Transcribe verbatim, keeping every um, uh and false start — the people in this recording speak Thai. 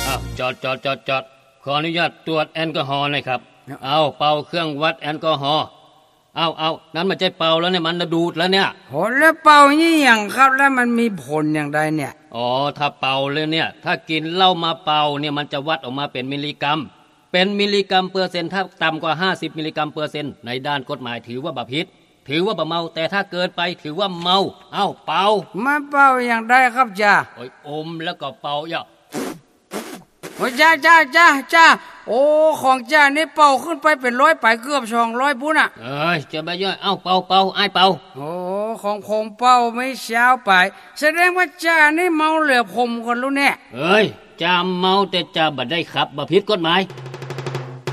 อ้าวจอดจอดจอดจอดขออนุญาตตรวจแอลกอฮอล์หน่อยครับเอาเป่าเครื่องวัดแอลกอฮอล์เอาเอานั้นมันจะเป่าแล้วเนี่ยมันดูดแล้วเนี่ยผลแล้วเป่านี่อย่างครับแล้วมันมีผลอย่างไรเนี่ยอ๋อถ้าเป่าเลยเนี่ยถ้ากินเหล้ามาเป่าเนี่ยมันจะวัดออกมาเป็นมิลลิกรัมเป็นมิลลิกรัมเปอร์เซ็นต์ถ้าต่ำกว่าห้าสิบมิลลิกรัมเปอร์เซ็นต์ในด้านกฎหมายถือว่าบาปผิดถือว่าบาเมาแต่ถ้าเกินไปถือว่าเมาเอ้าเป่ามาเป่าอย่างไรครับจ้าโอ้ยอมแล้วก็เป่าอย่าโอ้จ้าจ้าจ้าจ้าโอ้ของจ้านี่เป่าขึ้นไปเป็นร้อยไปเกือบสองร้อยปุ้นอ่ะเอ้ยจะไปย่อยเอ้าเป่าเป่าไอ้เป่าโอ้ของผมเป่าไม่เช้าไปแสดงว่าจ้านี่เมาเหลือผมคนรู้แน่เอ้ยจ้าเมาแต่จ้าบัดได้ขับบาผิดกฎหมาย